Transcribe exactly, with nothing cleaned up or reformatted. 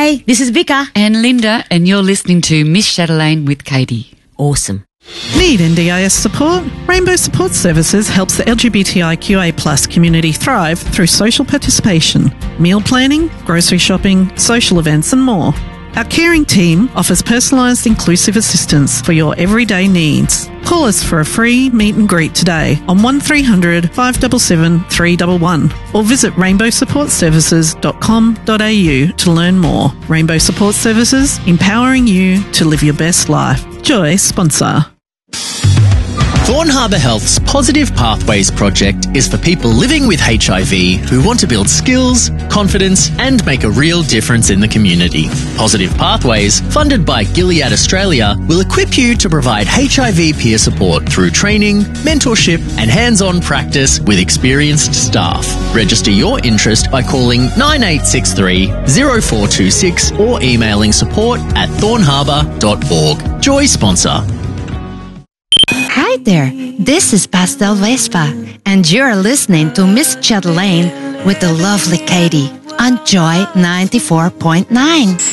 Hi, this is Vika. And Linda, and you're listening to Miss Chatelaine with Katie. Awesome. Need N D I S support? Rainbow Support Services helps the L G B T I Q A plus community thrive through social participation, meal planning, grocery shopping, social events and more. Our caring team offers personalised inclusive assistance for your everyday needs. Call us for a free meet and greet today on one three hundred, five seven seven, three one one or visit rainbow support services dot com dot a u to learn more. Rainbow Support Services, empowering you to live your best life. Joy sponsor. Thorn Harbour Health's Positive Pathways project is for people living with H I V who want to build skills, confidence and make a real difference in the community. Positive Pathways, funded by Gilead Australia, will equip you to provide H I V peer support through training, mentorship and hands-on practice with experienced staff. Register your interest by calling nine eight six three, zero four two six or emailing support at thorn harbour dot org. Joy sponsor. Hi there, this is Pastel Vespa, and you're listening to Miss Chatelaine with the lovely Katie on Joy ninety-four point nine.